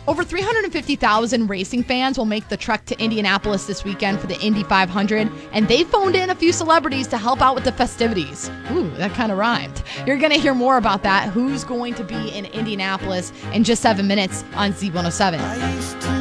Over 350,000 racing fans will make the trek to Indianapolis this weekend for the Indy 500, and they phoned in a few celebrities to help out with the festivities. Ooh, that kind of rhymed. You're going to hear more about that, who's going to be in Indianapolis, in just 7 minutes on Z107.